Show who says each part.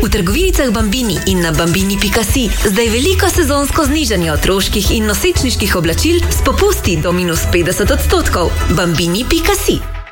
Speaker 1: V trgovinicah Bambini in na bambini.si zdaj veliko sezonsko znižanje otroških in nosečniških oblačil s popusti do -50%. Bambini.si